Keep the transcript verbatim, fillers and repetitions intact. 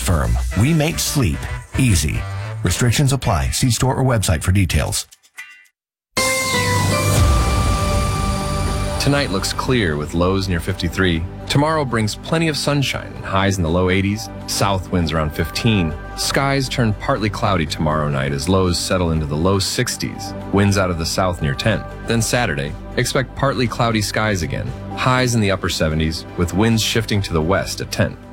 Firm. We make sleep easy. Restrictions apply. See store or website for details. Tonight looks clear with lows near fifty-three. Tomorrow brings plenty of sunshine and highs in the low eighties. South winds around fifteen. Skies turn partly cloudy tomorrow night as lows settle into the low sixties. Winds out of the south near ten. Then Saturday, expect partly cloudy skies again. Highs in the upper seventies with winds shifting to the west at ten.